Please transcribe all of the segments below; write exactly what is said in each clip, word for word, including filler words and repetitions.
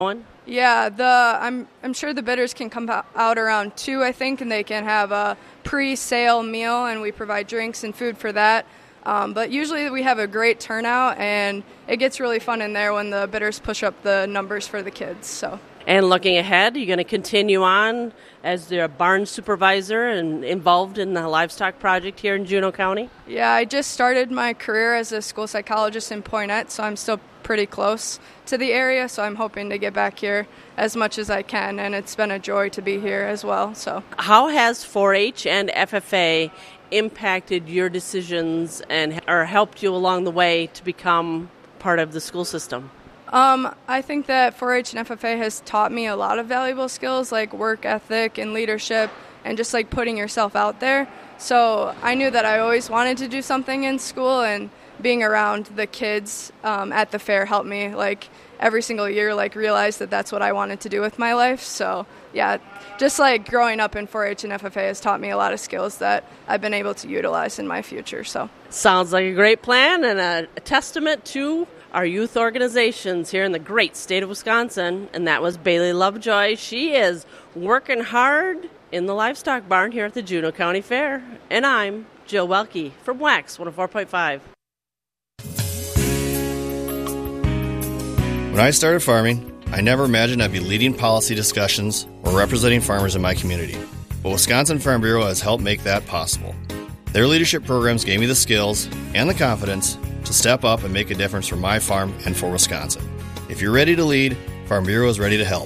Yeah, the I'm I'm sure the bidders can come out around two, I think, and they can have a pre-sale meal, and we provide drinks and food for that. Um, but usually we have a great turnout, and it gets really fun in there when the bidders push up the numbers for the kids. So. And looking ahead, you're going to continue on as the barn supervisor and involved in the livestock project here in Juneau County? Yeah, I just started my career as a school psychologist in Poynette, so I'm still pretty close to the area, so I'm hoping to get back here as much as I can, and it's been a joy to be here as well. So, how has four H and F F A impacted your decisions and or helped you along the way to become part of the school system? Um, I think that four H and F F A has taught me a lot of valuable skills like work ethic and leadership and just like putting yourself out there. So I knew that I always wanted to do something in school, and being around the kids um, at the fair helped me like every single year like realize that that's what I wanted to do with my life. So yeah, just like growing up in four H and F F A has taught me a lot of skills that I've been able to utilize in my future. So sounds like a great plan and a, a testament to our youth organizations here in the great state of Wisconsin, and that was Bailey Lovejoy. She is working hard in the livestock barn here at the Juneau County Fair. And I'm Jill Welke from Wax one oh four point five. When I started farming, I never imagined I'd be leading policy discussions or representing farmers in my community. But Wisconsin Farm Bureau has helped make that possible. Their leadership programs gave me the skills and the confidence to step up and make a difference for my farm and for Wisconsin. If you're ready to lead, Farm Bureau is ready to help.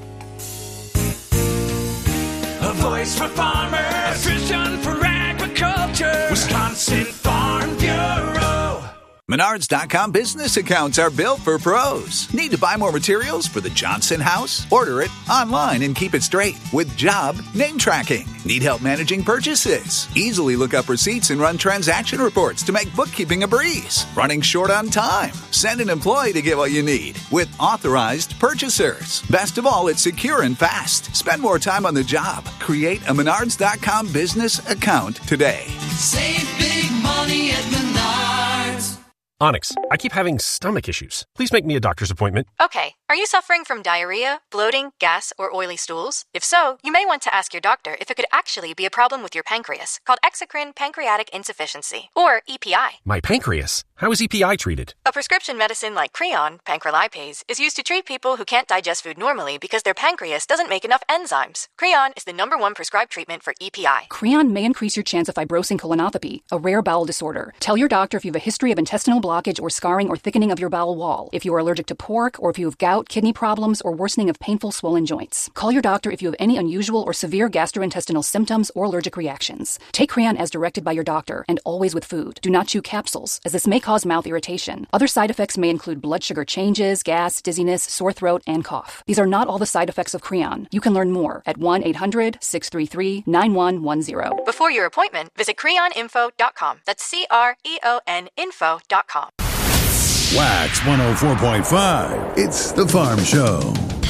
A voice for farmers, a vision for agriculture, Wisconsin Farm Bureau. Menards dot com business accounts are built for pros. Need to buy more materials for the Johnson house? Order it online and keep it straight with job name tracking. Need help managing purchases? Easily look up receipts and run transaction reports to make bookkeeping a breeze. Running short on time? Send an employee to get what you need with authorized purchasers. Best of all, it's secure and fast. Spend more time on the job. Create a Menards dot com business account today. Save big money at Menards. Onyx, I keep having stomach issues. Please make me a doctor's appointment. Okay. Are you suffering from diarrhea, bloating, gas, or oily stools? If so, you may want to ask your doctor if it could actually be a problem with your pancreas, called exocrine pancreatic insufficiency, or E P I. My pancreas? How is E P I treated? A prescription medicine like Creon, pancrelipase, is used to treat people who can't digest food normally because their pancreas doesn't make enough enzymes. Creon is the number one prescribed treatment for E P I. Creon may increase your chance of fibrosing colonopathy, a rare bowel disorder. Tell your doctor if you have a history of intestinal blockage or scarring or thickening of your bowel wall, if you are allergic to pork, or if you have gout, kidney problems, or worsening of painful swollen joints. Call your doctor if you have any unusual or severe gastrointestinal symptoms or allergic reactions. Take Creon as directed by your doctor, and always with food. Do not chew capsules, as this may cause mouth irritation. Other side effects may include blood sugar changes, gas, dizziness, sore throat, and cough. These are not all the side effects of Creon. You can learn more at one eight hundred six three three nine one one zero. Before your appointment, visit creon info dot com. That's C R E O N info dot com. Wax one oh four point five. It's the Farm Show.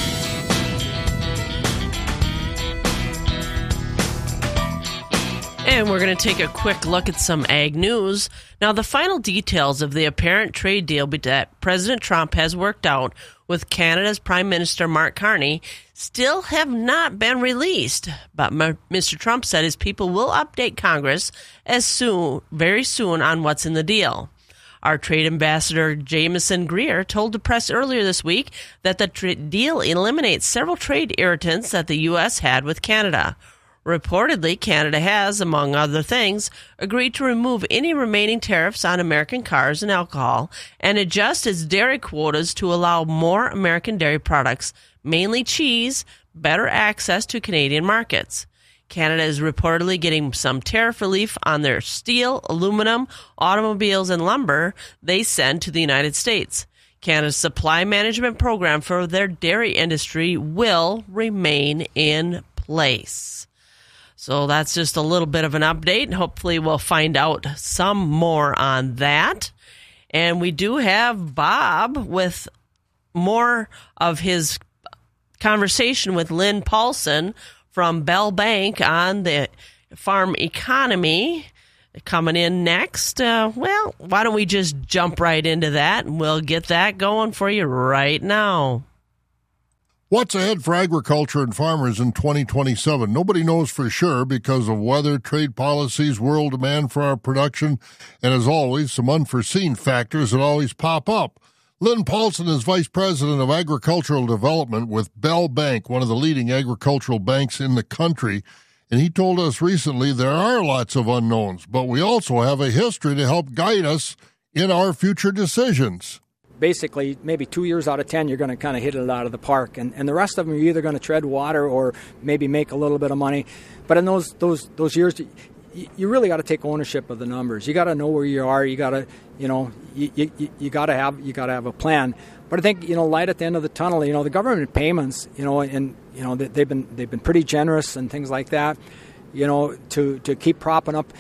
And we're going to take a quick look at some ag news. Now, the final details of the apparent trade deal that President Trump has worked out with Canada's Prime Minister Mark Carney still have not been released. But Mister Trump said his people will update Congress as soon, very soon on what's in the deal. Our trade ambassador, Jameson Greer, told the press earlier this week that the tra- deal eliminates several trade irritants that the U S had with Canada. Reportedly, Canada has, among other things, agreed to remove any remaining tariffs on American cars and alcohol and adjust its dairy quotas to allow more American dairy products, mainly cheese, better access to Canadian markets. Canada is reportedly getting some tariff relief on their steel, aluminum, automobiles, and lumber they send to the United States. Canada's supply management program for their dairy industry will remain in place. So that's just a little bit of an update, and hopefully we'll find out some more on that. And we do have Bob with more of his conversation with Lynn Paulson from Bell Bank on the farm economy coming in next. Uh, well, why don't we just jump right into that, and we'll get that going for you right now. What's ahead for agriculture and farmers in twenty twenty-seven? Nobody knows for sure because of weather, trade policies, world demand for our production, and as always, some unforeseen factors that always pop up. Lynn Paulson is Vice President of Agricultural Development with Bell Bank, one of the leading agricultural banks in the country. And he told us recently there are lots of unknowns, but we also have a history to help guide us in our future decisions. Basically, maybe two years out of ten, you're going to kind of hit it out of the park. And, and the rest of them, you're either going to tread water or maybe make a little bit of money. But in those those those years, you, you really got to take ownership of the numbers. You got to know where you are. You got to, you know, you you, you got to have you got to have a plan. But I think, you know, light at the end of the tunnel. You know, the government payments, you know, and you know they've been they've been pretty generous and things like that. You know, to to keep propping up.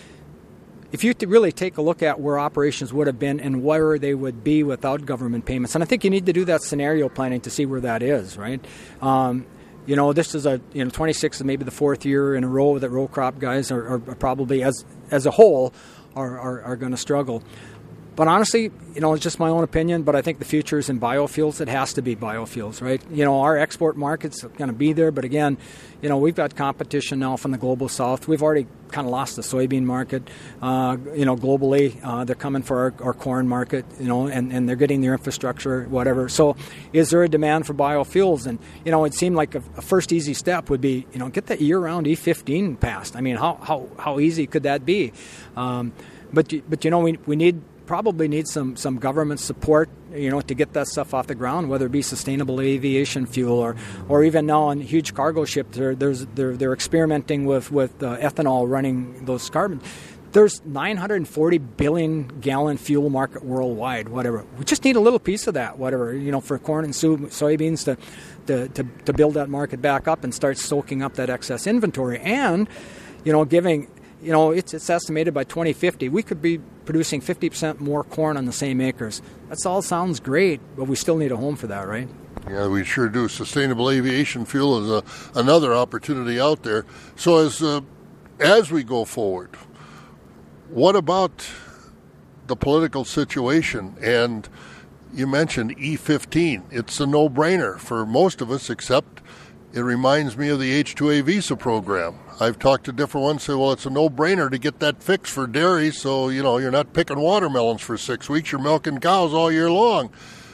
If you really take a look at where operations would have been and where they would be without government payments, and I think you need to do that scenario planning to see where that is, right? Um, you know, this is a, you know, twenty-six is maybe the fourth year in a row that row crop guys are, are probably, as as a whole, are, are, are going to struggle. But honestly, you know, it's just my own opinion, but I think the future is in biofuels. It has to be biofuels, right? You know, our export market's going to be there, but again, you know, we've got competition now from the global south. We've already kind of lost the soybean market, uh, you know, globally. Uh, they're coming for our, our corn market, you know, and, and they're getting their infrastructure, whatever. So is there a demand for biofuels? And, you know, it seemed like a, a first easy step would be, you know, get the year-round E fifteen passed. I mean, how how, how easy could that be? Um, but, but, you know, we we need... probably need some, some government support, you know, to get that stuff off the ground, whether it be sustainable aviation fuel or, or even now on huge cargo ships, they're, there's, they're, they're experimenting with, with uh, ethanol running those carbon. There's nine hundred forty billion gallon fuel market worldwide, whatever. We just need a little piece of that, whatever, you know, for corn and soybeans to, to, to, to build that market back up and start soaking up that excess inventory. And, you know, giving... You know, it's it's estimated by twenty fifty, we could be producing fifty percent more corn on the same acres. That all sounds great, but we still need a home for that, right? Yeah, we sure do. Sustainable aviation fuel is a, another opportunity out there. So as uh, as we go forward, what about the political situation? And you mentioned E fifteen. It's a no-brainer for most of us, except it reminds me of the H two A visa program. I've talked to different ones, say, well, it's a no-brainer to get that fixed for dairy, so, you know, you're not picking watermelons for six weeks, you're milking cows all year long.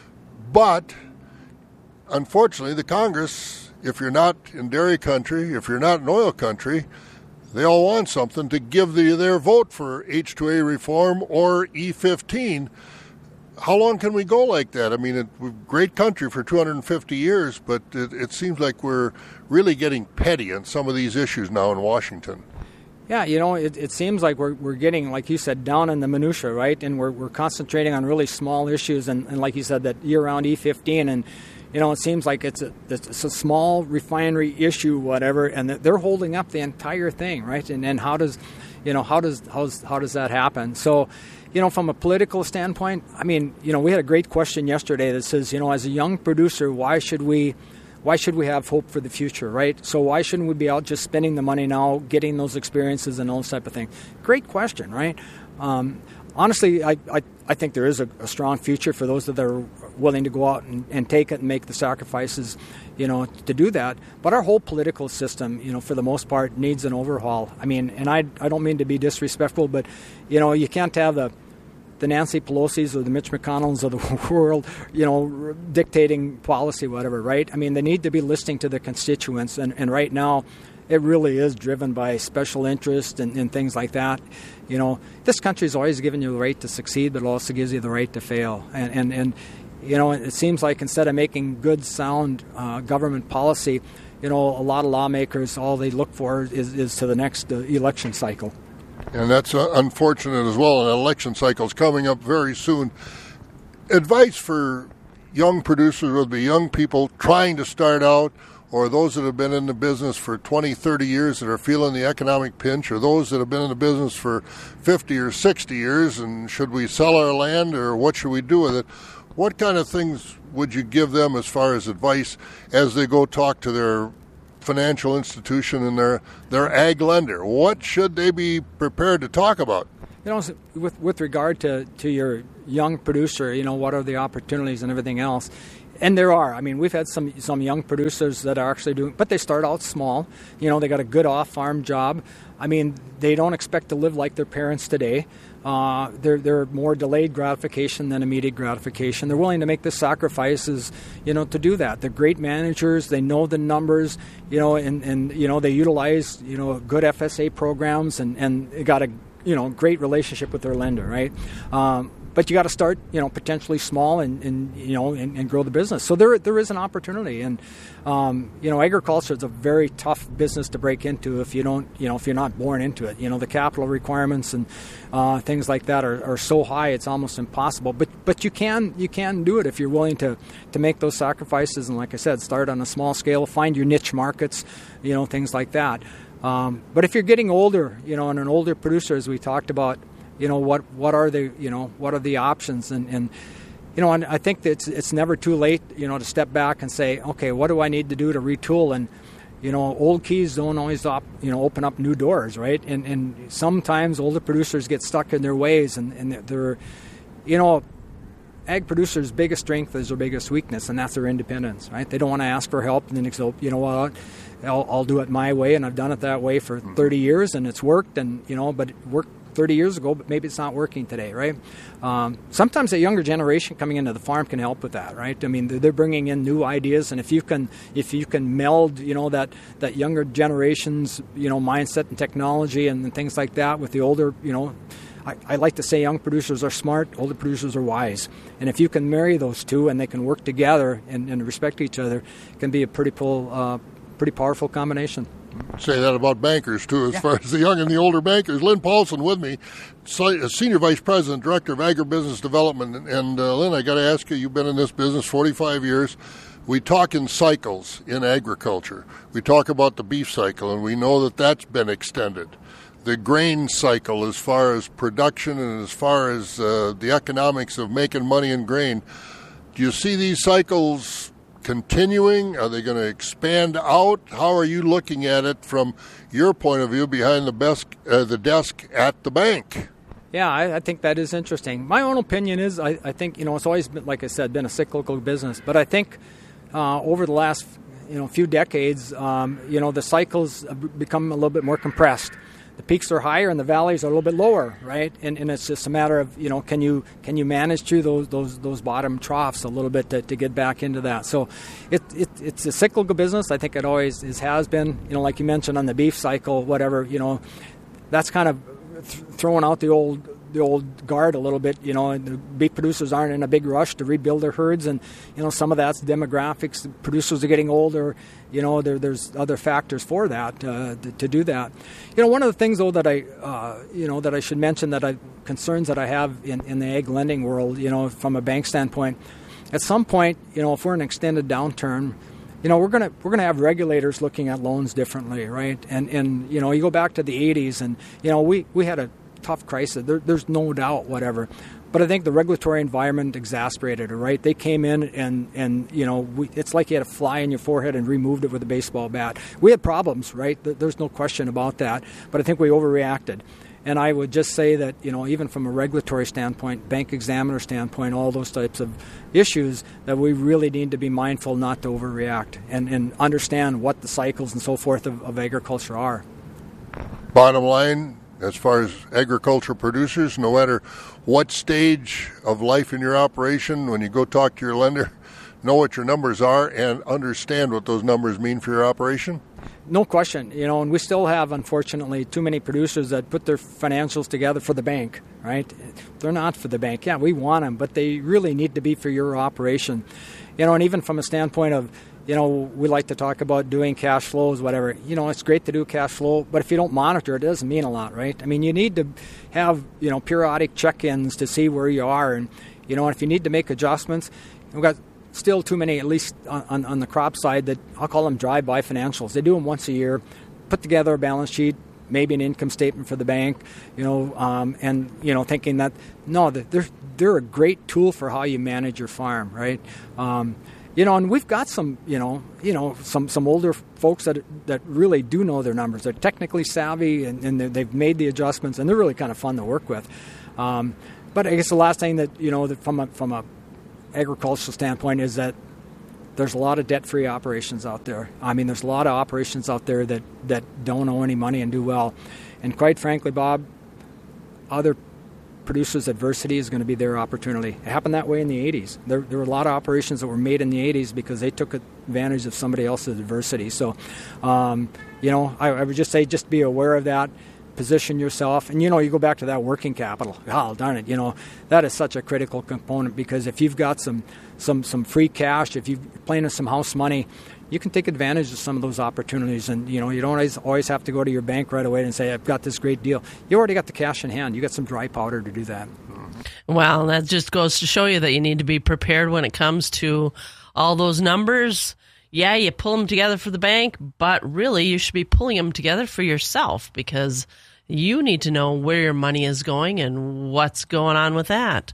But, unfortunately, the Congress, if you're not in dairy country, if you're not in oil country, they all want something to give the, their vote for H two A reform or E fifteen. How long can we go like that? I mean, it, we're a great country for two hundred fifty years, but it, it seems like we're really getting petty on some of these issues now in Washington. Yeah, you know, it, it seems like we're we're getting, like you said, down in the minutia, right? And we're we're concentrating on really small issues, and, and like you said, that year-round E fifteen, and you know, it seems like it's a it's a small refinery issue, whatever, and they're holding up the entire thing, right? And then how does, you know, how does how's, how does that happen? So, you know, from a political standpoint, I mean, you know, we had a great question yesterday that says, you know, as a young producer, why should we, why should we have hope for the future, right? So why shouldn't we be out just spending the money now, getting those experiences and those type of things? Great question, right? Um, honestly, I, I I think there is a, a strong future for those that are willing to go out and, and take it and make the sacrifices, you know, to do that. But our whole political system, you know, for the most part, needs an overhaul. I mean, and I I don't mean to be disrespectful, but, you know, you can't have the the Nancy Pelosi's or the Mitch McConnells of the world, you know, dictating policy, whatever, right? I mean, they need to be listening to their constituents, and, and right now it really is driven by special interest and, and things like that. You know, this country's always given you the right to succeed, but it also gives you the right to fail. And, and, and you know, it seems like instead of making good, sound uh, government policy, you know, a lot of lawmakers, all they look for is, is to the next uh, election cycle. And that's uh, unfortunate as well. An election cycle is coming up very soon. Advice for young producers would be young people trying to start out, or those that have been in the business for twenty, thirty years that are feeling the economic pinch, or those that have been in the business for fifty or sixty years, and should we sell our land or what should we do with it? What kind of things would you give them as far as advice as they go talk to their financial institution and their their ag lender? What should they be prepared to talk about? You know, with with regard to, to your young producer, you know, what are the opportunities and everything else? And there are. I mean, we've had some some young producers that are actually doing, but they start out small. You know, they got a good off-farm job. I mean, they don't expect to live like their parents today. Uh, they're they're more delayed gratification than immediate gratification. They're willing to make the sacrifices, you know, to do that. They're great managers. They know the numbers, you know, and, and you know they utilize you know good F S A programs and and they got a you know great relationship with their lender, right? Um, But you got to start, you know, potentially small and, and you know, and, and grow the business. So there, there is an opportunity, and um, you know, agriculture is a very tough business to break into if you don't, you know, if you're not born into it. You know, the capital requirements and uh, things like that are, are so high, it's almost impossible. But but you can you can do it if you're willing to to make those sacrifices. And like I said, start on a small scale, find your niche markets, you know, things like that. Um, but if you're getting older, you know, and an older producer, as we talked about. You know what? What are the you know what are the options? And, and you know, and I think that it's it's never too late. You know, to step back and say, okay, what do I need to do to retool? And you know, old keys don't always op, you know open up new doors, right? And and sometimes older producers get stuck in their ways, and and they're, you know, ag producers' biggest strength is their biggest weakness, and that's their independence, right? They don't want to ask for help, and then they go, you know what? I'll, I'll do it my way, and I've done it that way for thirty years, and it's worked, and you know, but it worked thirty years ago, but maybe it's not working today, right? Um, sometimes a younger generation coming into the farm can help with that, right? I mean, they're bringing in new ideas, and if you can, if you can meld, you know, that that younger generation's, you know, mindset and technology and, and things like that with the older, you know, I, I like to say young producers are smart, older producers are wise, and if you can marry those two and they can work together and, and respect each other, it can be a pretty pull, uh, pretty powerful combination. Say that about bankers, too, as yeah. far as the young and the older bankers. Lynn Paulson with me, Senior Vice President, Director of Agribusiness Development. And, uh, Lynn, I got to ask you, you've been in this business forty-five years. We talk in cycles in agriculture. We talk about the beef cycle, and we know that that's been extended. The grain cycle, as far as production and as far as uh, the economics of making money in grain. Do you see these cycles continuing? Are they going to expand out? How are you looking at it from your point of view behind the desk, uh, the desk at the bank? Yeah, I, I think that is interesting. My own opinion is I, I think, you know, it's always been, like I said, been a cyclical business. But I think uh, over the last, you know, few decades, um, you know, the cycles have become a little bit more compressed. The peaks are higher and the valleys are a little bit lower, right? And and it's just a matter of, you know, can you can you manage through those those those bottom troughs a little bit to, to get back into that? So it, it it's a cyclical business. I think it always is, has been. You know, like you mentioned on the beef cycle, whatever. You know, that's kind of th- throwing out the old the old guard a little bit. You know, and the beef producers aren't in a big rush to rebuild their herds, and you know, some of that's demographics. The producers are getting older. You know, there, there's other factors for that uh, to, to do that. You know, one of the things though that I, uh, you know, that I should mention that I concerns that I have in, in the ag lending world, you know, from a bank standpoint, at some point, you know, if we're in an extended downturn, you know, we're gonna we're gonna have regulators looking at loans differently, right? And and you know, you go back to the eighties, and you know, we we had a tough crisis. There, there's no doubt, whatever. But I think the regulatory environment exacerbated it, right? They came in and, and you know, we, it's like you had a fly in your forehead and removed it with a baseball bat. We had problems, right? There's no question about that. But I think we overreacted. And I would just say that, you know, even from a regulatory standpoint, bank examiner standpoint, all those types of issues, that we really need to be mindful not to overreact and, and understand what the cycles and so forth of, of agriculture are. Bottom line, as far as agriculture producers, no matter what stage of life in your operation, when you go talk to your lender, know what your numbers are and understand what those numbers mean for your operation? No question. You know, and we still have, unfortunately, too many producers that put their financials together for the bank, right? They're not for the bank. Yeah, we want them, but they really need to be for your operation. You know, and even from a standpoint of, you know, we like to talk about doing cash flows, whatever. You know, it's great to do cash flow, but if you don't monitor it, it doesn't mean a lot, right? I mean, you need to have, you know, periodic check-ins to see where you are. And, you know, if you need to make adjustments, we've got still too many, at least on, on, on the crop side, that I'll call them drive-by financials. They do them once a year, put together a balance sheet, maybe an income statement for the bank, you know, um, and, you know, thinking that, no, they're, they're a great tool for how you manage your farm, right? Um, You know, and we've got some, you know, you know, some, some older folks that that really do know their numbers. They're technically savvy, and, and they've made the adjustments, and they're really kind of fun to work with. Um, but I guess the last thing that, you know, that from a from a agricultural standpoint is that there's a lot of debt-free operations out there. I mean, there's a lot of operations out there that, that don't owe any money and do well. And quite frankly, Bob, other producers' adversity is going to be their opportunity. It happened that way in the eighties. There, there were a lot of operations that were made in the eighties because they took advantage of somebody else's adversity. So, um, you know, I, I would just say just be aware of that. Position yourself. And, you know, you go back to that working capital. Oh, darn it, you know, that is such a critical component because if you've got some some, some free cash, if you're playing with some house money, you can take advantage of some of those opportunities. And, you know, you don't always, always have to go to your bank right away and say, I've got this great deal. You already got the cash in hand. You got some dry powder to do that. Well, that just goes to show you that you need to be prepared when it comes to all those numbers. Yeah, you pull them together for the bank, but really you should be pulling them together for yourself because you need to know where your money is going and what's going on with that.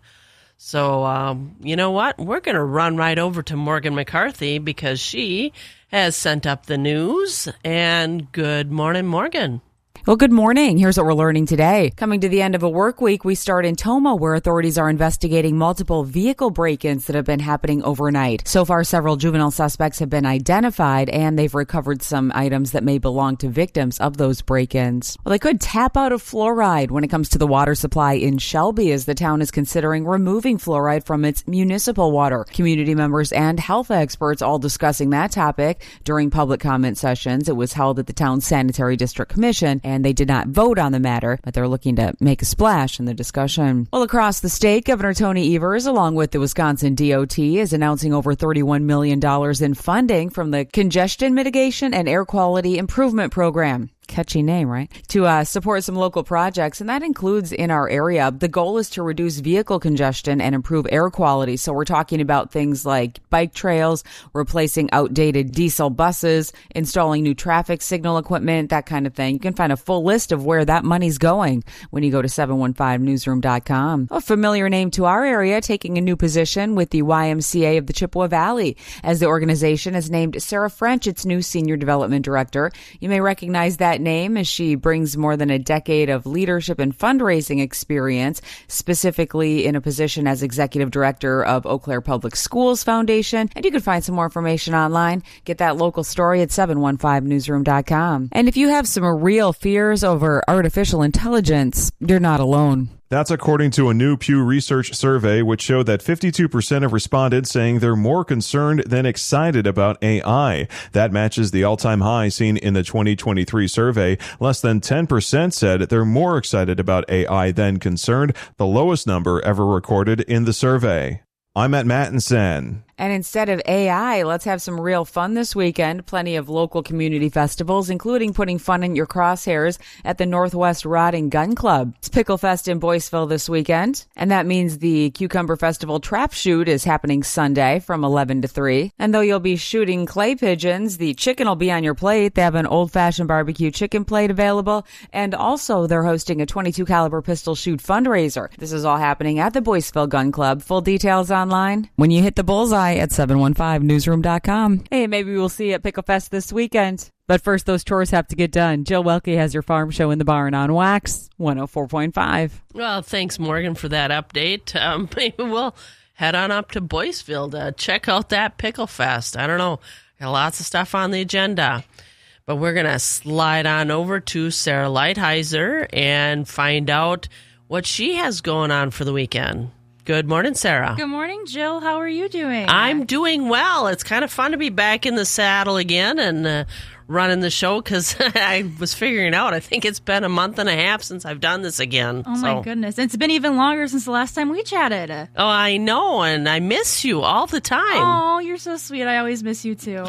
So, um, you know what? We're going to run right over to Morgan McCarthy because she has sent up the news. And good morning, Morgan. Well, good morning. Here's what we're learning today. Coming to the end of a work week, we start in Tomah, where authorities are investigating multiple vehicle break-ins that have been happening overnight. So far, several juvenile suspects have been identified, and they've recovered some items that may belong to victims of those break-ins. Well, they could tap out of fluoride when it comes to the water supply in Shelby, as the town is considering removing fluoride from its municipal water. Community members and health experts all discussing that topic during public comment sessions. It was held at the town's Sanitary District Commission, and they did not vote on the matter, but they're looking to make a splash in the discussion. Well, across the state, Governor Tony Evers, along with the Wisconsin D O T, is announcing over thirty-one million dollars in funding from the Congestion Mitigation and Air Quality Improvement Program. Catchy name, right? To uh, support some local projects, and that includes in our area. The goal is to reduce vehicle congestion and improve air quality. So we're talking about things like bike trails, replacing outdated diesel buses, installing new traffic signal equipment, that kind of thing. You can find a full list of where that money's going when you go to seven one five newsroom dot com. A familiar name to our area, taking a new position with the Y M C A of the Chippewa Valley, as the organization has named Sarah French its new Senior Development Director. You may recognize that name as she brings more than a decade of leadership and fundraising experience, specifically in a position as Executive Director of Eau Claire Public Schools Foundation. And you can find some more information online. Get that local story at seven one five newsroom dot com. And if you have some real fears over artificial intelligence, you're not alone. That's according to a new Pew Research survey, which showed that fifty-two percent of respondents saying they're more concerned than excited about A I. That matches the all-time high seen in the twenty twenty-three survey. Less than ten percent said they're more excited about A I than concerned, the lowest number ever recorded in the survey. I'm Matt Mattinson. And instead of A I, let's have some real fun this weekend. Plenty of local community festivals, including putting fun in your crosshairs at the Northwest Rod and Gun Club. It's Pickle Fest in Boyceville this weekend. And that means the Cucumber Festival Trap Shoot is happening Sunday from eleven to three. And though you'll be shooting clay pigeons, the chicken will be on your plate. They have an old-fashioned barbecue chicken plate available. And also, they're hosting a twenty-two caliber pistol shoot fundraiser. This is all happening at the Boyceville Gun Club. Full details online when you hit the bullseye at seven one five newsroom dot com. Hey, maybe we'll see you at Pickle Fest this weekend. But first, those chores have to get done. Jill Welke has your farm show in the barn on Wax one oh four point five. Well, thanks, Morgan, for that update. Um, maybe we'll head on up to Boyceville to check out that Pickle Fest. I don't know. Got lots of stuff on the agenda. But we're going to slide on over to Sarah Lighthizer and find out what she has going on for the weekend. Good morning, Sarah. Good morning, Jill. How are you doing? I'm doing well. It's kind of fun to be back in the saddle again and uh, running the show because I was figuring out, I think it's been a month and a half since I've done this again. Oh, so. my goodness. It's been even longer since the last time we chatted. Oh, I know, and I miss you all the time. Oh, you're so sweet. I always miss you, too.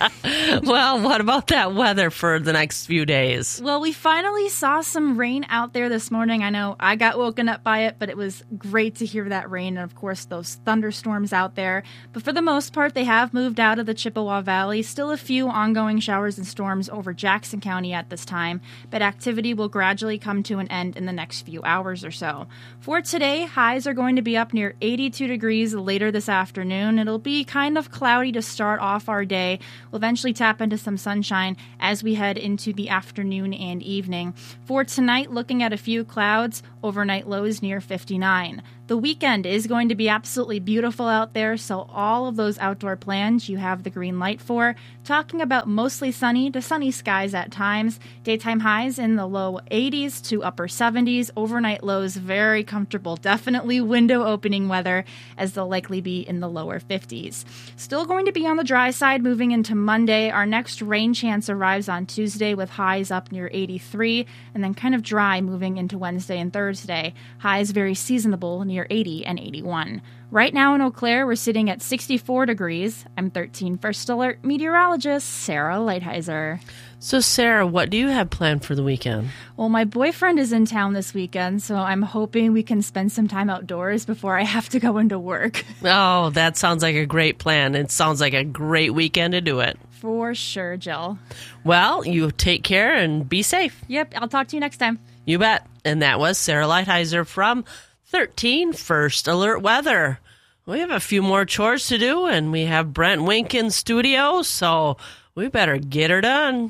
Well, what about that weather for the next few days? Well, we finally saw some rain out there this morning. I know I got woken up by it, but it was great to hear that rain and, of course, those thunderstorms out there. But for the most part, they have moved out of the Chippewa Valley. Still a few ongoing showers and storms over Jackson County at this time, but activity will gradually come to an end in the next few hours or so. For today, highs are going to be up near eighty-two degrees later this afternoon. It'll be kind of cloudy to start off our day. We'll eventually tap into some sunshine as we head into the afternoon and evening. For tonight, looking at a few clouds, overnight lows near fifty-nine. The weekend is going to be absolutely beautiful out there, so all of those outdoor plans you have the green light for. Talking about mostly sunny to sunny skies at times. Daytime highs in the low eighties to upper seventies. Overnight lows very comfortable. Definitely window opening weather, as they'll likely be in the lower fifties. Still going to be on the dry side moving into Monday. Our next rain chance arrives on Tuesday with highs up near eighty-three, and then kind of dry moving into Wednesday and Thursday. Highs very seasonable near eighty and eighty-one. Right now in Eau Claire, we're sitting at sixty-four degrees. I'm thirteen First Alert meteorologist Sarah Lighthizer. So, Sarah, what do you have planned for the weekend? Well, my boyfriend is in town this weekend, so I'm hoping we can spend some time outdoors before I have to go into work. Oh, that sounds like a great plan. It sounds like a great weekend to do it. For sure, Jill. Well, you take care and be safe. Yep, I'll talk to you next time. You bet. And that was Sarah Lighthizer from thirteen First Alert Weather. We have a few more chores to do, and we have Brent Wink in studio, so we better get her done.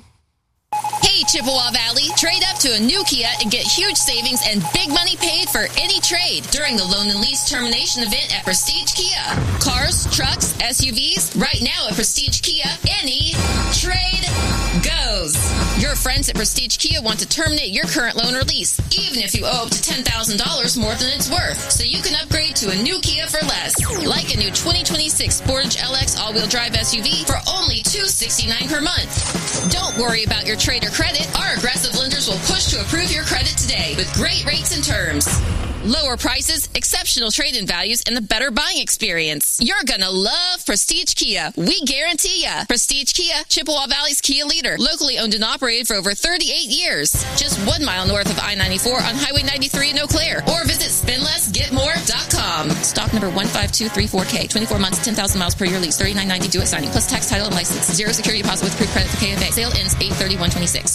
Hey, Chippewa Valley, trade up to a new Kia and get huge savings and big money paid for any trade during the loan and lease termination event at Prestige Kia. Cars, trucks, S U Vs, right now at Prestige Kia, any trade goes. Your friends at Prestige Kia want to terminate your current loan or lease, even if you owe up to ten thousand dollars more than it's worth, so you can upgrade to a new Kia for less. Like a new twenty twenty-six Sportage L X all-wheel drive S U V for only two hundred sixty-nine dollars per month. Don't worry about your trade or credit. Our aggressive lenders will push to approve your credit today with great rates and terms. Lower prices, exceptional trade-in values, and the better buying experience. You're gonna love Prestige Kia. We guarantee ya. Prestige Kia, Chippewa Valley's Kia leader. Locally owned and operated for over thirty-eight years. Just one mile north of I ninety-four on Highway ninety-three in Eau Claire. Or visit spend less get more dot com. Stock number one five two three four K. twenty-four months, ten thousand miles per year lease. thirty-nine ninety due at signing. Plus tax, title, and license. Zero security deposit with approved credit for K F A. Sale ends eight thirty-one twenty-six.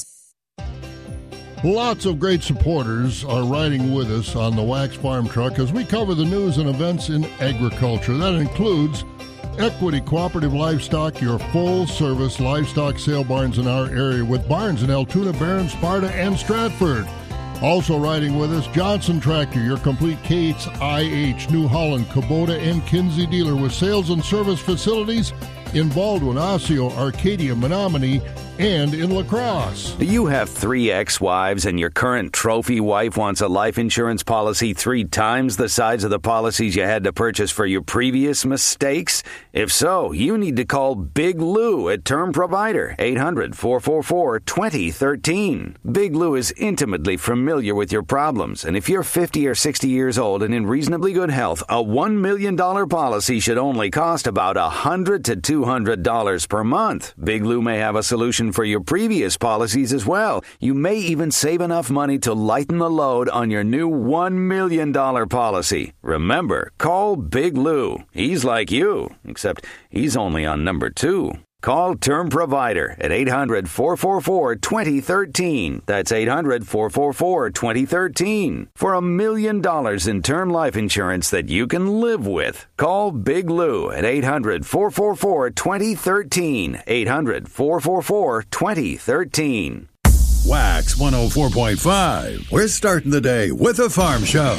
Lots of great supporters are riding with us on the Wax Farm Truck as we cover the news and events in agriculture. That includes Equity Cooperative Livestock, your full-service livestock sale barns in our area with barns in Altoona, Barron, Sparta, and Stratford. Also riding with us, Johnson Tractor, your complete Case I H, New Holland, Kubota, and Kinsey dealer with sales and service facilities in Baldwin, Osseo, Arcadia, Menominee, and in La Crosse. Do you have three ex-wives and your current trophy wife wants a life insurance policy three times the size of the policies you had to purchase for your previous mistakes? If so, you need to call Big Lou at Term Provider, eight hundred, four four four, two zero one three. Big Lou is intimately familiar with your problems, and if you're fifty or sixty years old and in reasonably good health, a one million dollars policy should only cost about one hundred to two hundred dollars per month. Big Lou may have a solution for your previous policies as well. You may even save enough money to lighten the load on your new one million dollars policy. Remember, call Big Lou. He's like you, except he's only on number two. Call Term Provider at eight hundred, four four four, two zero one three. That's eight hundred, four four four, two zero one three. For a million dollars in term life insurance that you can live with. Call Big Lou at eight hundred, four four four, two zero one three. eight hundred, four four four, two zero one three. Wax one oh four point five. We're starting the day with a farm show.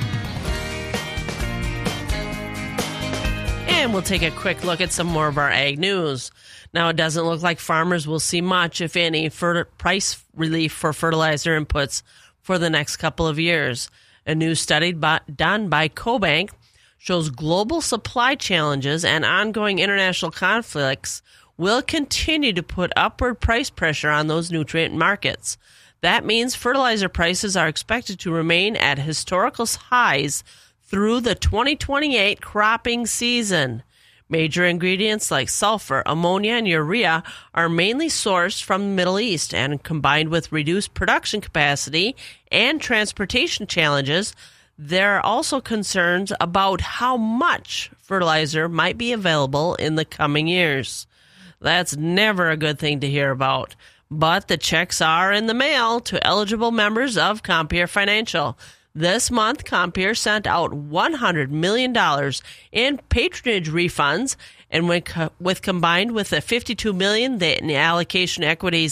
And we'll take a quick look at some more of our ag news. Now, it doesn't look like farmers will see much, if any, fer- price relief for fertilizer inputs for the next couple of years. A new study by, done by CoBank shows global supply challenges and ongoing international conflicts will continue to put upward price pressure on those nutrient markets. That means fertilizer prices are expected to remain at historical highs through the twenty twenty-eight cropping season. Major ingredients like sulfur, ammonia, and urea are mainly sourced from the Middle East, and combined with reduced production capacity and transportation challenges, there are also concerns about how much fertilizer might be available in the coming years. That's never a good thing to hear about, but the checks are in the mail to eligible members of Compeer Financial. This month, Compeer sent out one hundred million dollars in patronage refunds, and when co- with combined with the fifty-two million dollars that in allocation equities con-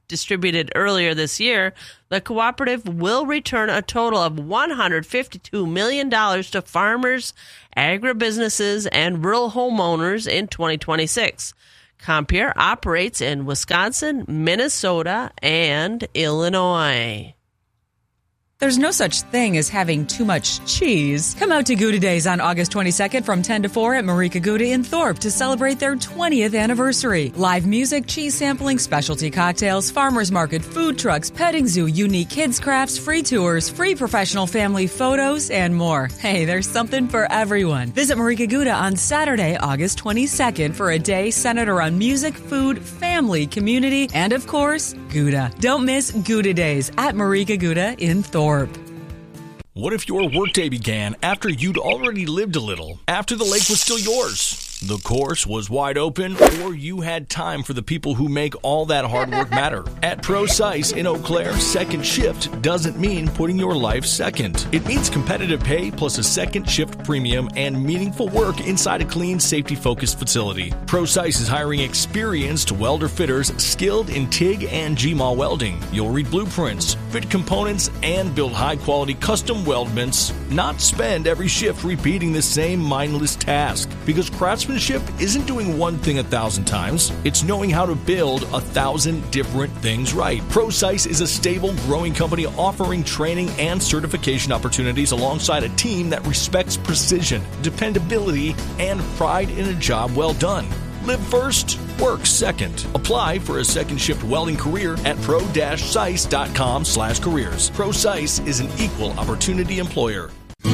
distributed earlier this year, the cooperative will return a total of one hundred fifty-two million dollars to farmers, agribusinesses, and rural homeowners in twenty twenty-six. Compeer operates in Wisconsin, Minnesota, and Illinois. There's no such thing as having too much cheese. Come out to Gouda Days on August twenty-second from ten to four at Marika Gouda in Thorpe to celebrate their twentieth anniversary. Live music, cheese sampling, specialty cocktails, farmers market, food trucks, petting zoo, unique kids crafts, free tours, free professional family photos, and more. Hey, there's something for everyone. Visit Marika Gouda on Saturday, August twenty-second for a day centered around music, food, family, community, and of course, Gouda. Don't miss Gouda Days at Marika Gouda in Thorpe. What if your workday began after you'd already lived a little, after the lake was still yours? The course was wide open, or you had time for the people who make all that hard work matter. At ProSice in Eau Claire, second shift doesn't mean putting your life second. It means competitive pay plus a second shift premium and meaningful work inside a clean, safety-focused facility. ProSice is hiring experienced welder fitters skilled in TIG and G M A W welding. You'll read blueprints, fit components, and build high-quality custom weldments, not spend every shift repeating the same mindless task. Because craftsmanship isn't doing one thing a thousand times, it's knowing how to build a thousand different things right. ProSice is a stable, growing company offering training and certification opportunities alongside a team that respects precision, dependability, and pride in a job well done. Live first, work second. Apply for a second shift welding career at pro-sice.com slash careers. ProSice is an equal opportunity employer.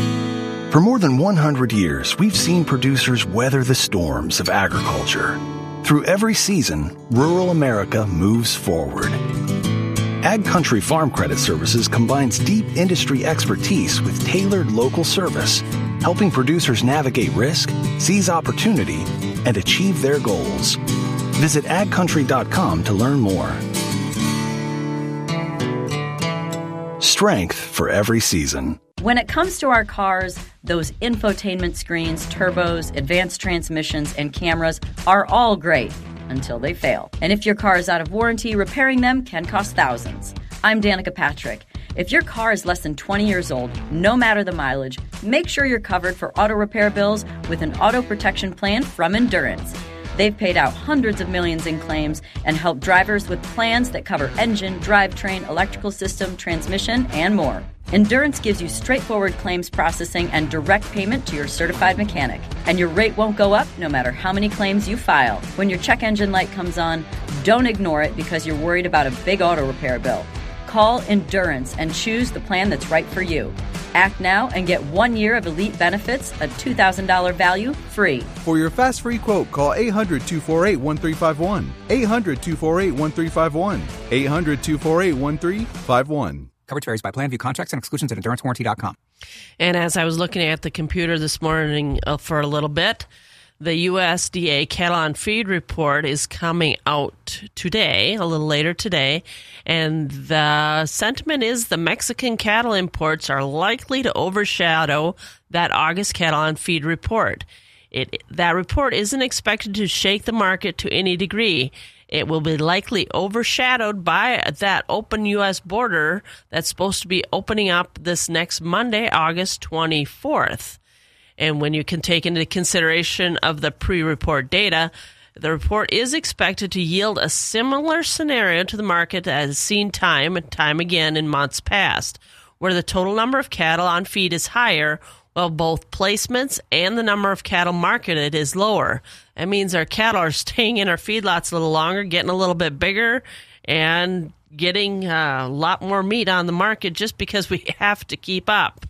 For more than one hundred years, we've seen producers weather the storms of agriculture. Through every season, rural America moves forward. Ag Country Farm Credit Services combines deep industry expertise with tailored local service, helping producers navigate risk, seize opportunity, and achieve their goals. Visit ag country dot com to learn more. Strength for every season. When it comes to our cars, those infotainment screens, turbos, advanced transmissions, and cameras are all great until they fail. And if your car is out of warranty, repairing them can cost thousands. I'm Danica Patrick. If your car is less than twenty years old, no matter the mileage, make sure you're covered for auto repair bills with an auto protection plan from Endurance. They've paid out hundreds of millions in claims and helped drivers with plans that cover engine, drivetrain, electrical system, transmission, and more. Endurance gives you straightforward claims processing and direct payment to your certified mechanic. And your rate won't go up no matter how many claims you file. When your check engine light comes on, don't ignore it because you're worried about a big auto repair bill. Call Endurance and choose the plan that's right for you. Act now and get one year of elite benefits, a two thousand dollars value, free. For your fast free quote, call eight hundred, two four eight, one three five one. eight hundred, two four eight, one three five one. eight hundred, two four eight, one three five one. Coverage varies by plan. View contracts and exclusions at endurance warranty dot com. And as I was looking at the computer this morning uh, for a little bit, the U S D A Cattle on Feed report is coming out today, a little later today, and the sentiment is the Mexican cattle imports are likely to overshadow that August Cattle on Feed report. It, that report isn't expected to shake the market to any degree. It will be likely overshadowed by that open U S border that's supposed to be opening up this next Monday, August twenty-fourth. And when you can take into consideration of the pre-report data, the report is expected to yield a similar scenario to the market as seen time and time again in months past, where the total number of cattle on feed is higher, while both placements and the number of cattle marketed is lower. That means our cattle are staying in our feedlots a little longer, getting a little bit bigger, and getting a lot more meat on the market just because we have to keep up.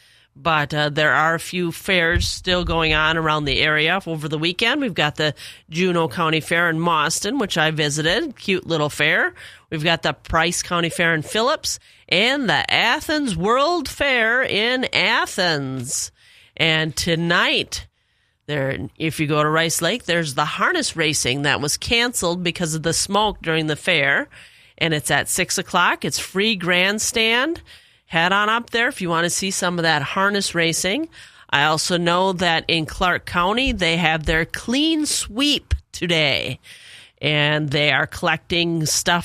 But uh, there are a few fairs still going on around the area over the weekend. We've got the Juneau County Fair in Mauston, which I visited. Cute little fair. We've got the Price County Fair in Phillips and the Athens World Fair in Athens. And tonight, there, if you go to Rice Lake, there's the harness racing that was canceled because of the smoke during the fair. And it's at six o'clock. It's free grandstand. Head on up there if you want to see some of that harness racing. I also know that in Clark County, they have their clean sweep today. And they are collecting stuff up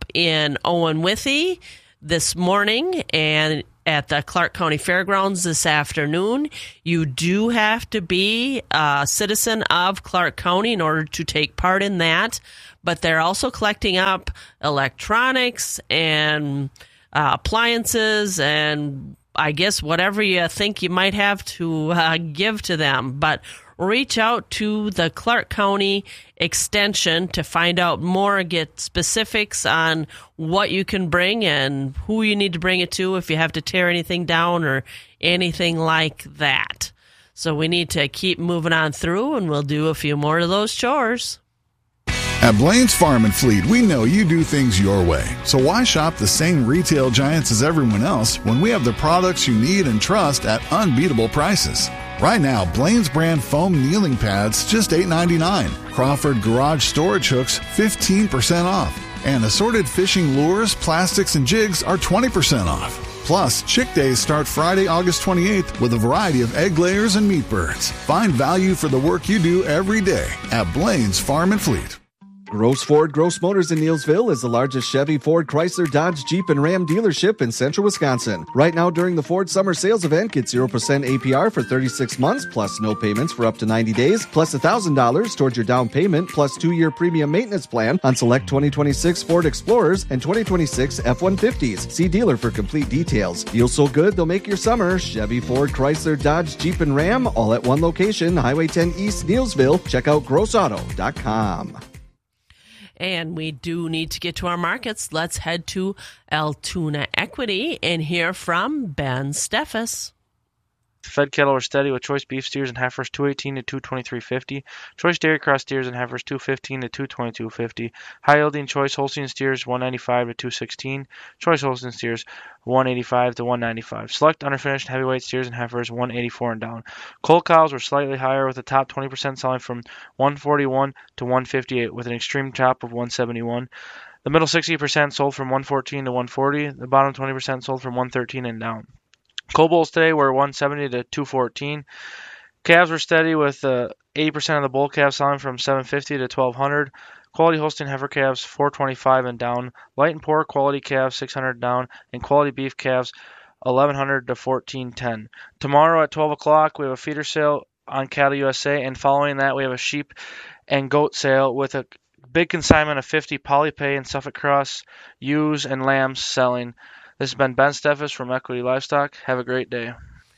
in Owen Withy this morning and at the Clark County Fairgrounds this afternoon. You do have to be a citizen of Clark County in order to take part in that, but they're also collecting up electronics and uh, appliances and I guess whatever you think you might have to uh, give to them. But reach out to the Clark County Extension to find out more, get specifics on what you can bring and who you need to bring it to if you have to tear anything down or anything like that. So we need to keep moving on through, and we'll do a few more of those chores. At Blaine's Farm and Fleet, we know you do things your way. So why shop the same retail giants as everyone else when we have the products you need and trust at unbeatable prices? Right now, Blaine's brand foam kneeling pads, just eight ninety-nine. Crawford garage storage hooks, fifteen percent off. And assorted fishing lures, plastics, and jigs are twenty percent off. Plus, Chick Days start Friday, August twenty-eighth with a variety of egg layers and meat birds. Find value for the work you do every day at Blaine's Farm and Fleet. Gross Ford Gross Motors in Neillsville is the largest Chevy, Ford, Chrysler, Dodge, Jeep, and Ram dealership in central Wisconsin. Right now during the Ford Summer Sales Event, get zero percent A P R for thirty-six months, plus no payments for up to ninety days, plus one thousand dollars towards your down payment, plus two-year premium maintenance plan on select twenty twenty-six Ford Explorers and twenty twenty-six F one fifties. See dealer for complete details. Deals so good, they'll make your summer. Chevy, Ford, Chrysler, Dodge, Jeep, and Ram, all at one location, Highway ten East, Neillsville. Check out gross auto dot com. And we do need to get to our markets. Let's head to Altoona Equity and hear from Ben Steffes. Fed cattle are steady with choice beef steers and heifers two eighteen to two twenty-three fifty. Choice dairy cross steers and heifers two fifteen to two twenty-two fifty. High yielding choice Holstein steers one ninety-five to two sixteen. Choice Holstein steers one eighty-five to one ninety-five. Select underfinished heavyweight steers and heifers one eighty-four and down. Cull cows were slightly higher with the top twenty percent selling from one forty-one to one fifty-eight with an extreme top of one seventy-one. The middle sixty percent sold from one fourteen to one forty. The bottom twenty percent sold from one thirteen and down. Coal bulls today were one seventy to two fourteen. Calves were steady with uh, eighty percent of the bull calves selling from seven fifty to twelve hundred. Quality Holstein heifer calves four twenty-five and down. Light and poor quality calves six hundred down. And quality beef calves eleven hundred to fourteen ten. Tomorrow at twelve o'clock we have a feeder sale on Cattle U S A, and following that we have a sheep and goat sale with a big consignment of fifty Polypay and Suffolk Cross ewes and lambs selling. This has been Ben Steffes from Equity Livestock. Have a great day.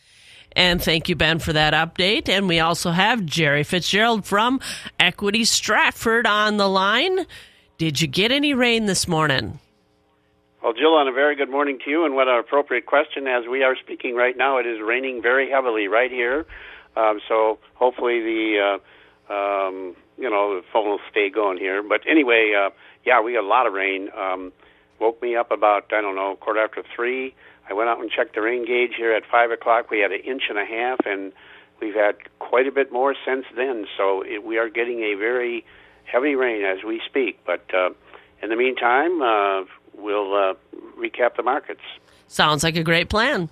And thank you, Ben, for that update. And we also have Jerry Fitzgerald from Equity Stratford on the line. Did you get any rain this morning? Well, Jill, on a very good morning to you, and what an appropriate question. As we are speaking right now, it is raining very heavily right here. Um, so hopefully the, uh, um, you know, the phone will stay going here. But anyway, uh, yeah, we got a lot of rain. Um Woke me up about, I don't know, quarter after three. I went out and checked the rain gauge here at five o'clock. We had an inch and a half, and we've had quite a bit more since then. So it, we are getting a very heavy rain as we speak. But uh, in the meantime, uh, we'll uh, recap the markets. Sounds like a great plan.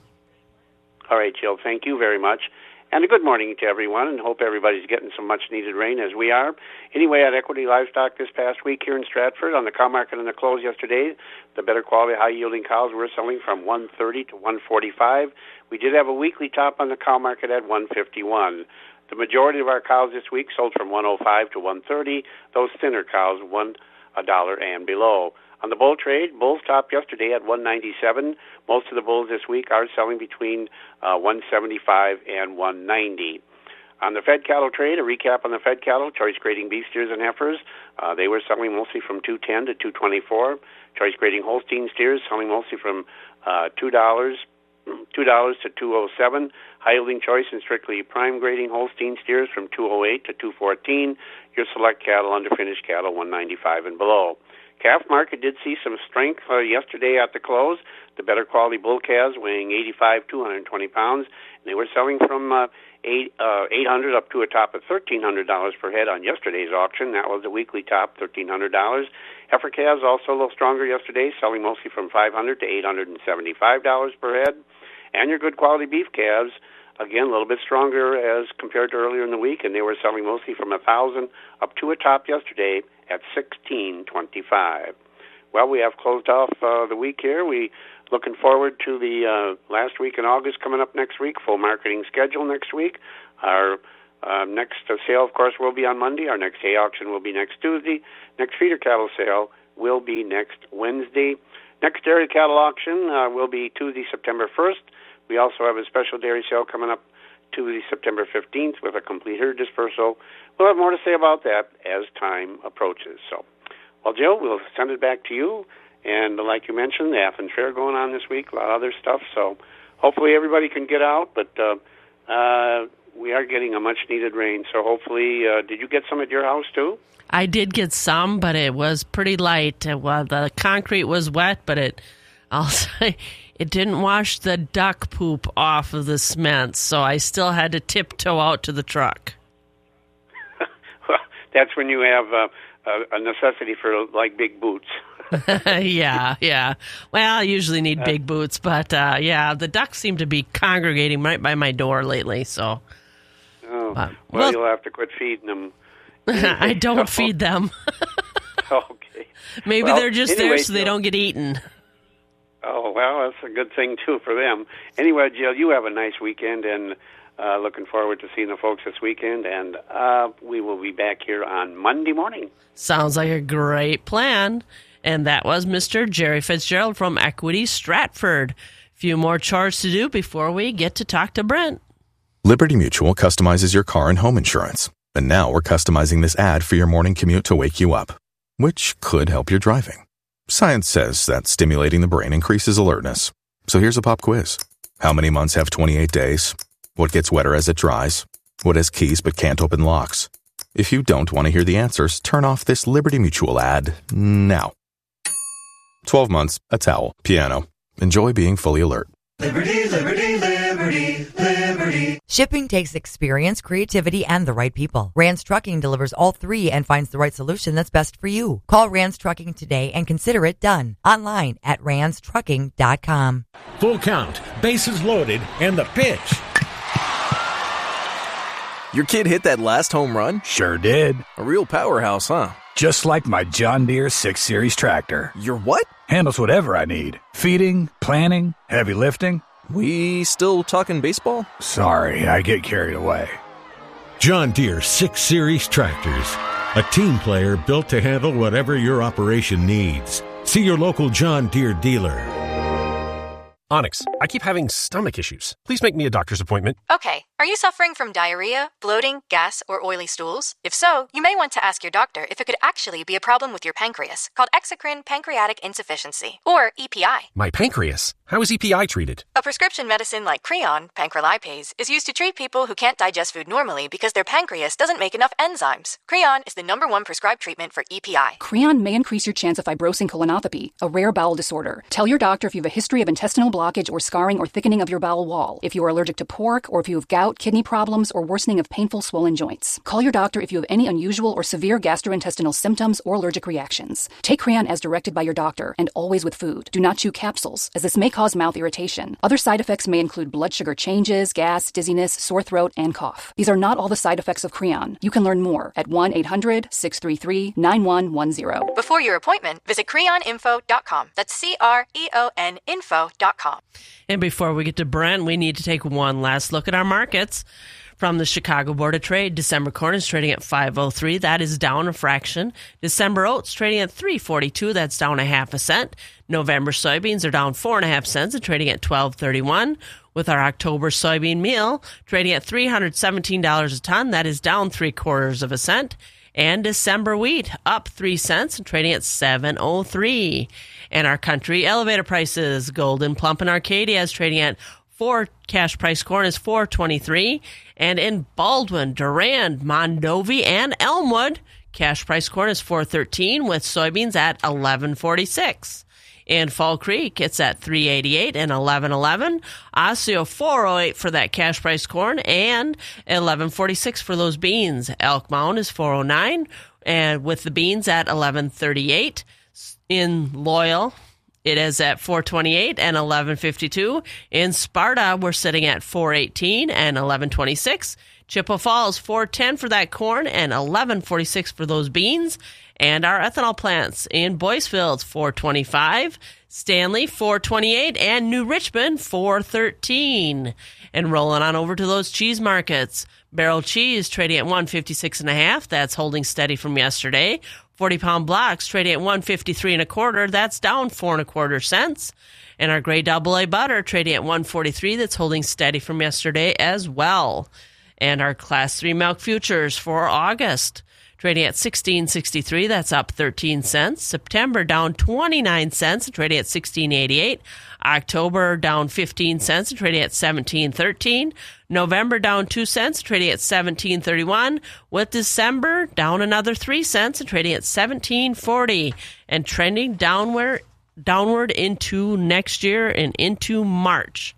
All right, Jill, thank you very much. And a good morning to everyone, and hope everybody's getting some much-needed rain as we are. Anyway, at Equity Livestock this past week here in Stratford, on the cow market and the close yesterday, the better quality, high-yielding cows were selling from one thirty to one forty-five. We did have a weekly top on the cow market at one fifty-one. The majority of our cows this week sold from one oh five to one thirty. Those thinner cows, one a dollar and below. On the bull trade, bulls topped yesterday at one ninety-seven. Most of the bulls this week are selling between uh, one seventy-five and one ninety. On the fed cattle trade, a recap on the fed cattle, choice grading beef steers and heifers, uh, they were selling mostly from two ten to two twenty-four. Choice grading Holstein steers selling mostly from uh, two dollars two dollars to two oh seven. High-yielding choice and strictly prime grading Holstein steers from two oh eight to two fourteen. Your select cattle, underfinished cattle, one ninety-five and below. Calf market did see some strength uh, yesterday at the close. The better quality bull calves weighing eighty-five, two hundred twenty pounds. And they were selling from uh, eight, uh, eight hundred up to a top of thirteen hundred dollars per head on yesterday's auction. That was a weekly top, thirteen hundred dollars. Heifer calves also a little stronger yesterday, selling mostly from five hundred dollars to eight hundred seventy-five dollars per head. And your good quality beef calves, again, a little bit stronger as compared to earlier in the week, and they were selling mostly from one thousand dollars up to a top yesterday at sixteen twenty-five. well, we have closed off uh, the week here. We looking forward to the uh, last week in August coming up next week. Full marketing schedule next week. Our uh, next uh, sale, of course, will be on Monday. Our next hay auction will be next Tuesday. Next feeder cattle sale will be next Wednesday. Next dairy cattle auction uh, will be Tuesday, September first. We also have a special dairy sale coming up Tuesday, September fifteenth with a complete herd dispersal. We'll have more to say about that as time approaches. So, well, Jill, we'll send it back to you. And like you mentioned, the Athens Fair going on this week, a lot of other stuff. So hopefully everybody can get out. But uh, uh, we are getting a much-needed rain. So hopefully, uh, did you get some at your house too? I did get some, but it was pretty light. Well, the concrete was wet, but it, I'll say, it didn't wash the duck poop off of the cement. So I still had to tiptoe out to the truck. Well, that's when you have uh, a necessity for like big boots. yeah, yeah. Well, I usually need big boots, but uh, yeah, the ducks seem to be congregating right by my door lately. So, oh, uh, well, well, you'll have to quit feeding them. I don't feed them. Okay. Maybe well, they're just anyway, there so they Jill, don't get eaten. Oh, well, that's a good thing, too, for them. Anyway, Jill, you have a nice weekend, and uh, looking forward to seeing the folks this weekend, and uh, we will be back here on Monday morning. Sounds like a great plan. And that was Mister Jerry Fitzgerald from Equity Stratford. Few more chores to do before we get to talk to Brent. Liberty Mutual customizes your car and home insurance. And now we're customizing this ad for your morning commute to wake you up, which could help your driving. Science says that stimulating the brain increases alertness. So here's a pop quiz. How many months have twenty-eight days? What gets wetter as it dries? What has keys but can't open locks? If you don't want to hear the answers, turn off this Liberty Mutual ad now. twelve months, a towel, piano. Enjoy being fully alert. Liberty, liberty, liberty, liberty. Shipping takes experience, creativity, and the right people. Rand's Trucking delivers all three and finds the right solution that's best for you. Call Rand's Trucking today and consider it done. Online at rands trucking dot com. Full count, bases loaded, and the pitch. Your kid hit that last home run? Sure did. A real powerhouse, huh? Just like my John Deere six series tractor. Your what? Handles whatever I need. Feeding, planting, heavy lifting. We still talking baseball? Sorry, I get carried away. John Deere six series tractors. A team player built to handle whatever your operation needs. See your local John Deere dealer. Onyx, I keep having stomach issues. Please make me a doctor's appointment. Okay, are you suffering from diarrhea, bloating, gas, or oily stools? If so, you may want to ask your doctor if it could actually be a problem with your pancreas, called exocrine pancreatic insufficiency, or E P I. My pancreas? How is E P I treated? A prescription medicine like Creon, pancrelipase, is used to treat people who can't digest food normally because their pancreas doesn't make enough enzymes. Creon is the number one prescribed treatment for E P I. Creon may increase your chance of fibrosing colonopathy, a rare bowel disorder. Tell your doctor if you have a history of intestinal blockage or scarring or thickening of your bowel wall, if you are allergic to pork, or if you have gout, kidney problems, or worsening of painful swollen joints. Call your doctor if you have any unusual or severe gastrointestinal symptoms or allergic reactions. Take Creon as directed by your doctor, and always with food. Do not chew capsules, as this may cause mouth irritation. Other side effects may include blood sugar changes, gas, dizziness, sore throat, and cough. These are not all the side effects of Creon. You can learn more at one eight hundred six three three nine one one zero. Before your appointment, visit creon info dot com. That's C R E O N info dot com. And before we get to Brent, we need to take one last look at our markets. From the Chicago Board of Trade, December corn is trading at five oh three. That is down a fraction. December oats trading at three forty-two. That's down a half a cent. November soybeans are down four and a half cents and trading at twelve thirty-one. With our October soybean meal trading at three hundred seventeen dollars a ton. That is down three quarters of a cent. And December wheat up three cents and trading at seven oh three. And our country elevator prices, Golden Plump and Arcadia is trading at four cash price corn is four twenty-three. And in Baldwin, Durand, Mondovi, and Elmwood, cash price corn is four thirteen with soybeans at eleven forty-six. In Fall Creek, it's at three eighty-eight and eleven eleven. Osseo four oh eight for that cash price corn and eleven forty-six for those beans. Elk Mound is four oh nine and with the beans at eleven thirty-eight. In Loyal, it is at four twenty-eight and eleven fifty-two. In Sparta, we're sitting at four eighteen and eleven twenty-six. Chippewa Falls, four ten for that corn and eleven forty-six for those beans. And our ethanol plants in Boycefield, four twenty-five. Stanley, four twenty-eight. And New Richmond, four thirteen. And rolling on over to those cheese markets. Barrel cheese trading at one fifty-six and a half. That's holding steady from yesterday. forty pound blocks trading at one fifty-three and a quarter. That's down four and a quarter cents. And our gray double A butter trading at one forty-three. That's holding steady from yesterday as well. And our class three milk futures for August trading at sixteen sixty-three. That's up thirteen cents. September down twenty-nine cents, trading at sixteen eighty-eight. October down fifteen cents, trading at seventeen thirteen. November down two cents, trading at seventeen thirty-one. With December down another three cents, trading at seventeen forty. And trending downward, downward into next year and into March.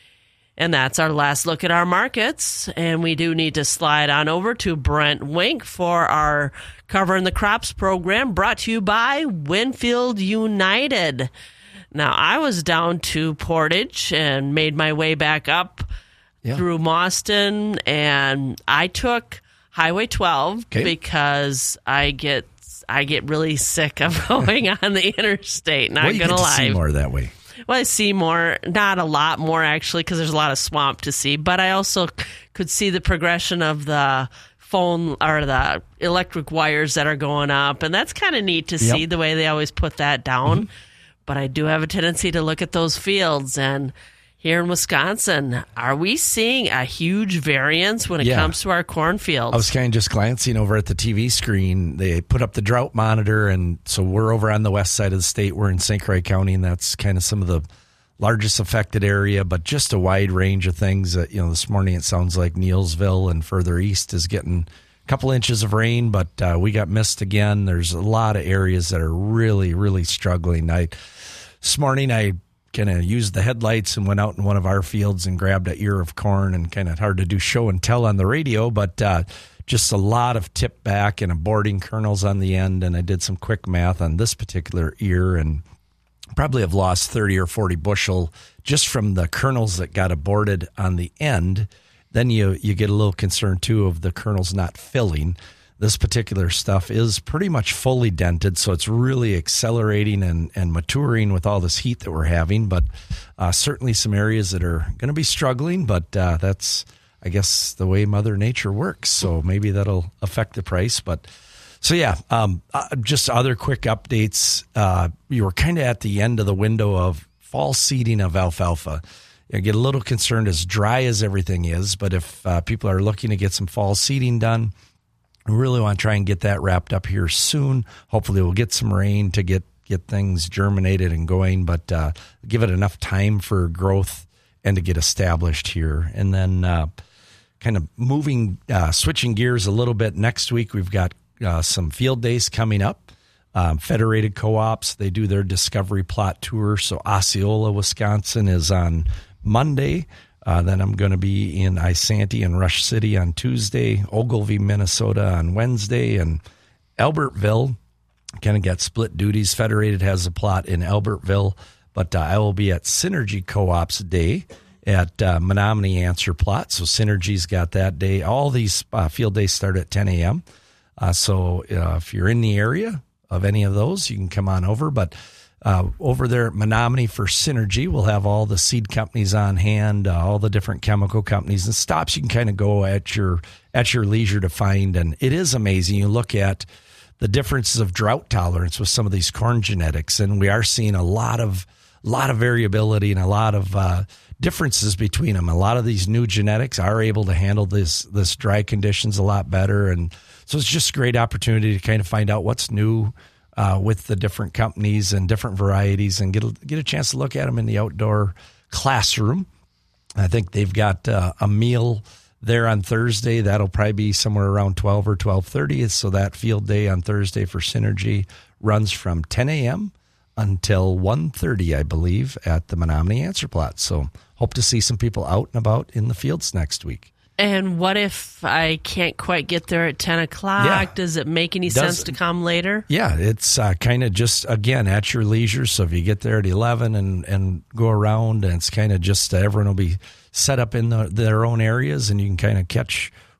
And that's our last look at our markets. And we do need to slide on over to Brent Wink for our Covering the Crops program, brought to you by Winfield United. Now, I was down to Portage and made my way back up yeah. through Mauston, and I took Highway twelve okay. because I get I get really sick of going on the interstate, not well, you going to lie. See more that way. Well, I see more, not a lot more actually, because there's a lot of swamp to see, but I also could see the progression of the phone or the electric wires that are going up, and that's kind of neat to yep. see the way they always put that down. Mm-hmm. But I do have a tendency to look at those fields, and here in Wisconsin, are we seeing a huge variance when it yeah. comes to our cornfields? I was kind of just glancing over at the T V screen. They put up the drought monitor, and so we're over on the west side of the state. We're in Saint Croix County, and that's kind of some of the largest affected area, but just a wide range of things. Uh, you know, this morning it sounds like Neilsville and further east is getting a couple inches of rain, but uh, we got missed again. There's a lot of areas that are really, really struggling. I, this morning I kind of used the headlights and went out in one of our fields and grabbed an ear of corn, and kind of hard to do show and tell on the radio, but uh, just a lot of tip back and aborting kernels on the end. And I did some quick math on this particular ear and probably have lost thirty or forty bushel just from the kernels that got aborted on the end. Then you, you get a little concerned too of the kernels not filling. This particular stuff is pretty much fully dented, so it's really accelerating and, and maturing with all this heat that we're having. But uh, certainly some areas that are going to be struggling, but uh, that's, I guess, the way Mother Nature works. So maybe that'll affect the price. But so, yeah, um, uh, just other quick updates. Uh, you were kind of at the end of the window of fall seeding of alfalfa. You get a little concerned as dry as everything is, but if uh, people are looking to get some fall seeding done, we really want to try and get that wrapped up here soon. Hopefully we'll get some rain to get, get things germinated and going, but uh, give it enough time for growth and to get established here. And then uh, kind of moving, uh, switching gears a little bit, next week we've got uh, some field days coming up. Um, Federated Co-ops, they do their Discovery Plot Tour. So Osceola, Wisconsin is on Monday. Uh, then I'm going to be in Isanti and Rush City on Tuesday, Ogilvie, Minnesota on Wednesday, and Albertville. Kind of got split duties. Federated has a plot in Albertville, but uh, I will be at Synergy Co-ops Day at uh, Menominee Answer Plot. So Synergy's got that day. All these uh, field days start at ten a.m. Uh, so uh, if you're in the area of any of those, you can come on over. But Uh, over there at Menominee for Synergy, we'll have all the seed companies on hand, uh, all the different chemical companies and stops you can kind of go at your at your leisure to find. And it is amazing. You look at the differences of drought tolerance with some of these corn genetics, and we are seeing a lot of lot of variability and a lot of uh, differences between them. A lot of these new genetics are able to handle this this dry conditions a lot better, and so it's just a great opportunity to kind of find out what's new Uh, with the different companies and different varieties, and get a, get a chance to look at them in the outdoor classroom. I think they've got uh, a meal there on Thursday. That'll probably be somewhere around twelve or twelve thirty. So that field day on Thursday for Synergy runs from ten a.m. until one thirty, I believe, at the Menominee Answer Plot. So hope to see some people out and about in the fields next week. And what if I can't quite get there at ten o'clock? Yeah. Does it make any Does, sense to come later? Yeah, it's uh, kind of just, again, at your leisure. So if you get there at eleven and, and go around, and it's kind of just uh, everyone will be set up in the, their own areas, and you can kind of catch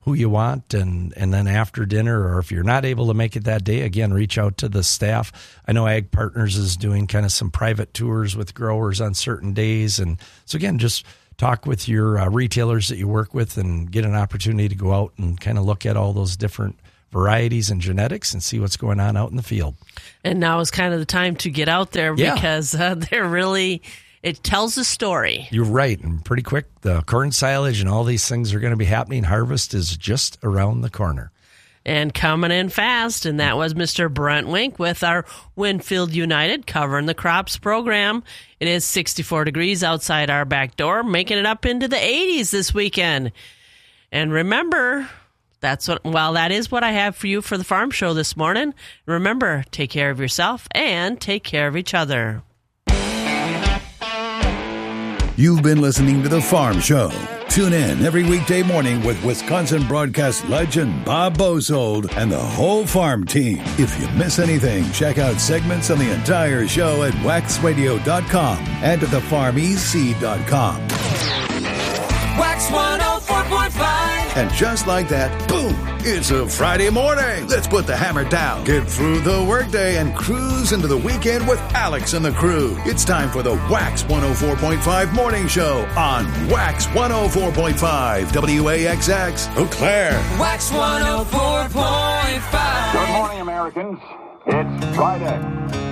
who you want, and, and then after dinner, or if you're not able to make it that day, again, reach out to the staff. I know Ag Partners is doing kind of some private tours with growers on certain days. And so again, just talk with your uh, retailers that you work with and get an opportunity to go out and kind of look at all those different varieties and genetics and see what's going on out in the field. And now is kind of the time to get out there Yeah. because uh, they're really, it tells a story. You're right. And pretty quick, the corn silage and all these things are going to be happening. Harvest is just around the corner. And coming in fast, and that was Mister Brent Wink with our Winfield United Covering the Crops program. It is sixty-four degrees outside our back door, making it up into the eighties this weekend. And remember, that's what, well, that is what I have for you for the Farm Show this morning. Remember, take care of yourself and take care of each other. You've been listening to The Farm Show. Tune in every weekday morning with Wisconsin broadcast legend Bob Bosold and the whole farm team. If you miss anything, check out segments on the entire show at wax radio dot com and at the farm e c dot com. Wax one oh four point five. And just like that, boom, it's a Friday morning. Let's put the hammer down, get through the workday, and cruise into the weekend with Alex and the crew. It's time for the Wax one oh four point five Morning Show on Wax one oh four point five W A X X, Eau Claire. Wax one oh four point five. Good morning, Americans. It's Friday.